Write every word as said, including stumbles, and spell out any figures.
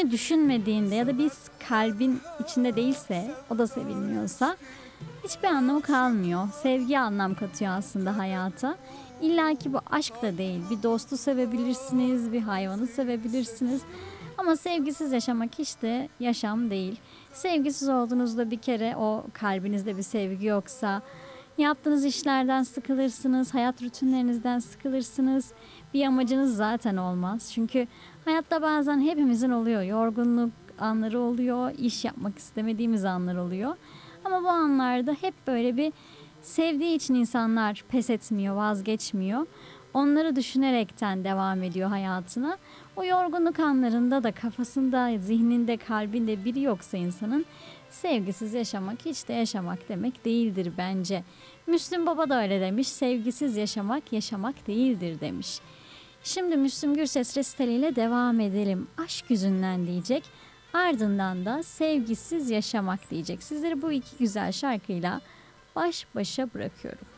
sevdiğini düşünmediğinde ya da bir kalbin içinde değilse, o da sevilmiyorsa hiçbir anlamı kalmıyor. Sevgi anlam katıyor aslında hayata. İlla ki bu aşk da değil. Bir dostu sevebilirsiniz, bir hayvanı sevebilirsiniz. Ama sevgisiz yaşamak hiç de yaşam değil. Sevgisiz olduğunuzda bir kere o kalbinizde bir sevgi yoksa yaptığınız işlerden sıkılırsınız, hayat rutinlerinizden sıkılırsınız. Bir amacınız zaten olmaz. Çünkü hayatta bazen hepimizin oluyor. Yorgunluk anları oluyor, iş yapmak istemediğimiz anlar oluyor. Ama bu anlarda hep böyle bir sevdiği için insanlar pes etmiyor, vazgeçmiyor. Onları düşünerekten devam ediyor hayatına. O yorgunluk anlarında da kafasında, zihninde, kalbinde biri yoksa insanın sevgisiz yaşamak hiç de yaşamak demek değildir bence. Müslüm Baba da öyle demiş. Sevgisiz yaşamak yaşamak değildir demiş. Şimdi Müslüm Gürses resitaliyle devam edelim. Aşk yüzünden diyecek. Ardından da sevgisiz yaşamak diyecek. Sizleri bu iki güzel şarkıyla baş başa bırakıyorum.